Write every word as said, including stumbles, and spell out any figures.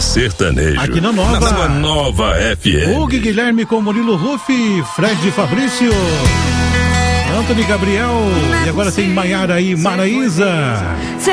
sertanejo. Aqui na Nova. Na sua Nova F M. Hugo Guilherme com Murilo Rufi, Fred Fabrício, Antônio Gabriel. E agora tem Maiara e Maraísa.